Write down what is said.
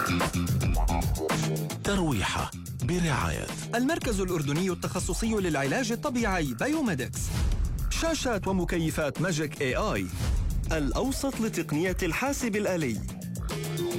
ترويحة برعاية المركز الأردني التخصصي للعلاج الطبيعي بايوميدكس. شاشات ومكيفات ماجيك AI، الأوسط لتقنية الحاسب الآلي.